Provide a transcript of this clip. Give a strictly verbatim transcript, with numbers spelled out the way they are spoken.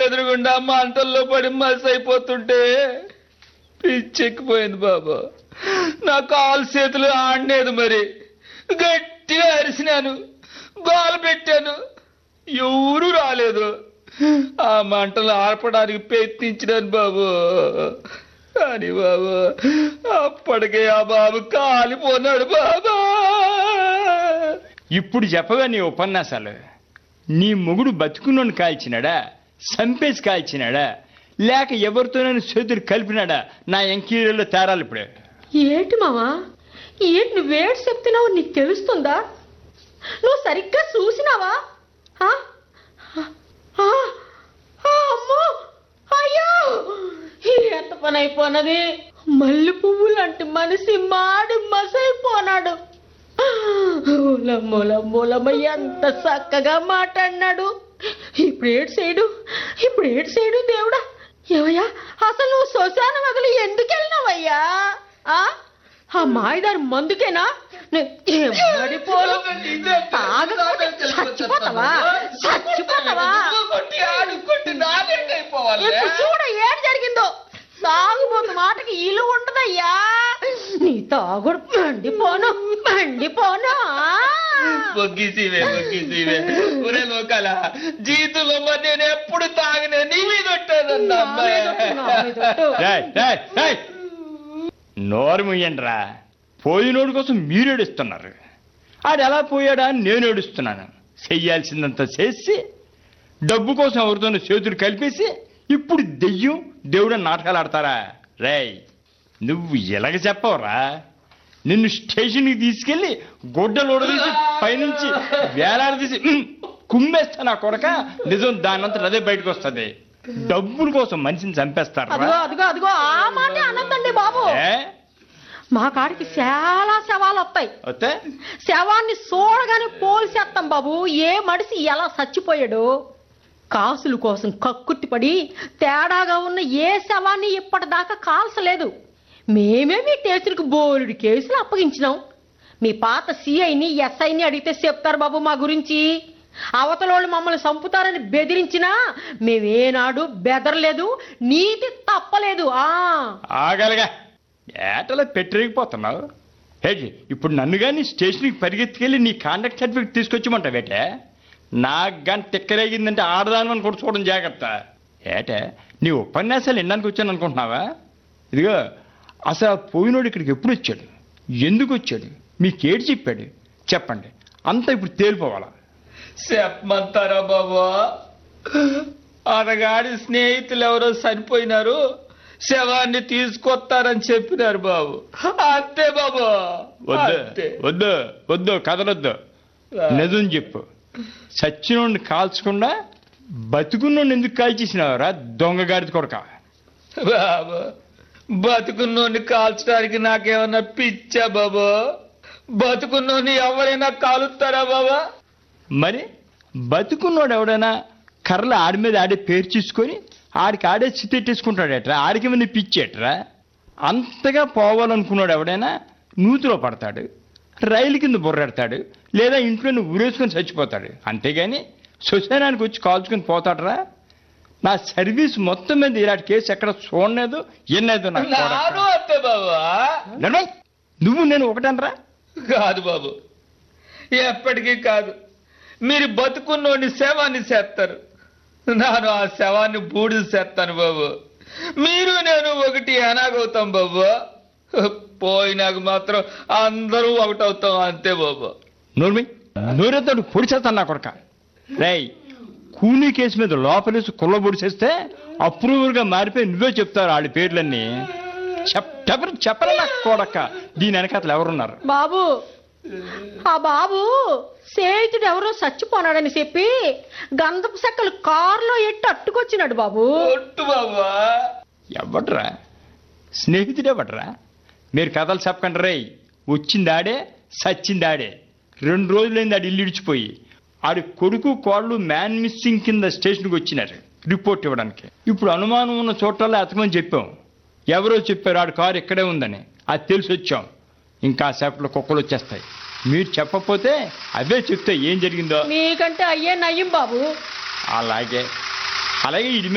ఎదురుగుండా మంటల్లో పడి మసి అయిపోతుంటే పిచ్చెక్కిపోయింది బాబు. నా కాలు చేతులు ఆడలేదు. మరి గట్టిగా అరిసినాను, గోల పెట్టాను, ఎవరూ రాలేదు. ఆ మంటలు ఆర్పడానికి ప్రయత్నించినాను బాబు. కానీ బాబు అప్పటికే ఆ బాబు కాలిపోన్నాడు బాబా. ఇప్పుడు చెప్పగా నీ ఉపన్యాసాలు. నీ మొగుడు బతుకున్నోని కాల్చినాడా, సంపేసి కాల్చినాడా, లేక ఎవరితోనైనా చేతులు కలిపినాడా? నా ఎంకీలో తేరాలి ఇప్పుడే. ఏంటి మావా, ఏంటి నువ్వేటి చెప్తున్నావు? నీకు తెలుస్తుందా? నువ్వు సరిగ్గా చూసినావా? అమ్మో, అయ్యో, ఎంత పని అయిపోయినది. మల్లె పువ్వు లాంటి మనిషి మాడి మసైపోనాడు. మూలమ్మ ఎంత చక్కగా మాట్లాడినాడు. ఇప్పుడు ఏడు చేయడు, ఇప్పుడు ఏడు చేయడు దేవుడా. ఏవయ్యా, అసలు నువ్వు శ్మశానం వదిలి ఎందుకు వెళ్ళినావయ్యా? ఆ మాయదారి మందుకేనా? చచ్చిపోతావా చచ్చిపోతావా? చూడ ఏడు జరిగిందో. తాగుబోతు మాటకి ఇల్లు ఉండదయ్యా. నీ తాగుడు మండిపోను మండిపోను. బొగ్గిసివే బొగ్గిసివే ఒరే లోకాల జీవితంలో మరి నేను ఎప్పుడు తాగినా నీ మీద ఉంటానన్నా. నోరు ముయ్యండ్రా. పోయినోడి కోసం మీరు ఏడుస్తున్నారు. ఆడు ఎలా పోయాడా అని నేను ఏడుస్తున్నాను. చెయ్యాల్సిందంతా చేసి డబ్బు కోసం ఎవరితోనూ చేతులు కలిపేసి ఇప్పుడు దెయ్యం దేవుడు నాటకాలు ఆడతారా? రేయ్, నువ్వు ఎలాగ చెప్పవరా? నిన్ను స్టేషన్కి తీసుకెళ్లి గుడ్డలోడదీసి పైనుంచి వేలాడదీసి కుమ్మేస్తా నా కొడక. నిజం దానంతా అదే బయటకు వస్తుంది. డబ్బుల కోసం మనిషిని చంపేస్తారు. అదిగో అదిగో ఆ మాట అనొద్దండి బాబు. మా కాడికి చాలా శవాలు వస్తాయి. వస్తే శవాన్ని చూడగానే పోల్చేస్తాం బాబు. ఏ మనిషి ఎలా చచ్చిపోయాడు? కాసుల కోసం కక్కుర్తిపడి తేడాగా ఉన్న ఏ శవాన్ని ఇప్పటిదాకా కాల్చలేదు. మేమే మీ టేచులకు బోలుడి కేసులు అప్పగించినాం. మీ పాత సిఐని ఎస్ఐని అడిగితే చెప్తారు బాబు మా గురించి. అవతలోళ్ళు మమ్మల్ని చంపుతారని బెదిరించినా మేమేనాడు బెదరలేదు, నీతి తప్పలేదు. ఆ ఆగలగా ఏటలా పెట్టిరిగిపోతున్నావు. హేజీ, ఇప్పుడు నన్ను కానీ స్టేషన్కి పరిగెత్తుకెళ్ళి నీ కాంటాక్ట్ సర్టిఫికేట్ తీసుకొచ్చిమంటావేటే? నాకు కానీ తిక్కరేగిందంటే ఆడదాని కూడా చూడడం జాగ్రత్త. ఏటే, నీ ఉపన్యాసాలు వినడానికి వచ్చాను అనుకుంటున్నావా? ఇదిగో, అసలు పోయినోడు ఇక్కడికి ఎప్పుడు వచ్చాడు, ఎందుకు వచ్చాడు, మీకేటి చెప్పాడు చెప్పండి. అంతా ఇప్పుడు తేలిపోవాలా? చెప్పమంటారా బాబా? అతగాడి స్నేహితులు ఎవరో చనిపోయినారు, శవాన్ని తీసుకొస్తారని చెప్పినారు బాబు. అంతే బాబు. వద్దు వద్దు వద్దు కదలొద్దు. నిజం చెప్పు. సచ్చినోడిని కాల్చకుండా బతుకున్నోడిని ఎందుకు కాల్చేసినావరా దొంగగాడిది కొడక? బాబు, బతుకున్నోడిని కాల్చడానికి నాకేమన్నా పిచ్చా బాబు? బతుకున్నోడిని ఎవరైనా కాలుస్తారా బాబా? మరి బతుకున్నోడు ఎవడైనా కర్రలు ఆడి మీద ఆడే పేరు చూసుకొని ఆడికి ఆడే చిత్తెట్టేసుకుంటాడేట్రా? ఆడికి మీద పిచ్చేట్రా? అంతగా పోవాలనుకున్నాడు ఎవడైనా నూతిలో పడతాడు, రైలు కింద బుర్రెడతాడు, లేదా ఇంట్లో ఊరేసుకొని చచ్చిపోతాడు. అంతేగాని శ్మశానానికి వచ్చి కాల్చుకొని పోతాడరా? నా సర్వీస్ మొత్తం మీద ఇలాంటి కేసు ఎక్కడ చూడలేదు, ఎన్నైదో నాకు. అంతే బాబా. నువ్వు నేను ఒకటనరా? కాదు బాబు, ఎప్పటికీ కాదు. మీరు బతుకున్నోడిని శవాన్ని చేస్తారు, నేను ఆ శవాన్ని బూడిద చేస్తాను బాబు. మీరు నేను ఒకటి ఎనాగవుతాం బాబు. పోయినాక మాత్రం అందరూ ఒకటవుతాం, అంతే బాబు. నోర్మి నోరెత్తాడు పొడి చేస్తాను నా కొడక. రేయ్, కూనీ కేసు మీద లోపలేసి కుళ్ళ పొడి చేస్తే అప్రూవర్గా మారిపోయి నువ్వే చెప్తారు వాళ్ళ పేర్లన్నీ. చెప్పరు చెప్పరా నా కొడక? దీని వెనకాతలు ఎవరున్నారు బాబు? ఆ బాబు స్నేహితుడు ఎవరో చచ్చిపోనాడని చెప్పి గంధపు చెక్కలు కారులో ఎట్టు అట్టుకొచ్చినాడు బాబు. బాబా, ఎవడ్రా స్నేహితుడే? ఎవడ్రా? మీరు కథలు చెప్పకండి రేయ్. వచ్చిందాడే సచ్చిందాడే. రెండు రోజులైంది ఆడు ఇల్లు ఇడిచిపోయి. ఆడి కొడుకు కోళ్ళు మ్యాన్ మిస్సింగ్ కింద స్టేషన్కి వచ్చినారు రిపోర్ట్ ఇవ్వడానికి. ఇప్పుడు అనుమానం ఉన్న చోట్లలో అతకమని చెప్పాం. ఎవరో చెప్పారు ఆడు కారు ఇక్కడే ఉందని. అది తెలిసి వచ్చాం. ఇంకా సేపట్లో కుక్కలు వచ్చేస్తాయి. మీరు చెప్పకపోతే అవే చెప్తే ఏం జరిగిందో. మీకంటే అయ్యే నయ్యం బాబు. అలాగే అలాగే ఇది